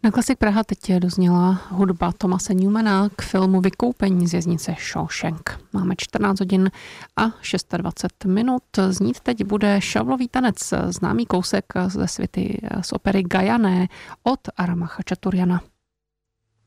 Na Klasik Praha teď dozněla hudba Thomase Newmana k filmu Vykoupení z věznice Shawshank. Máme 14 hodin a 26 minut. Znít teď bude šavlový tanec, známý kousek ze svity z opery Gajané od Arama Chačaturiana.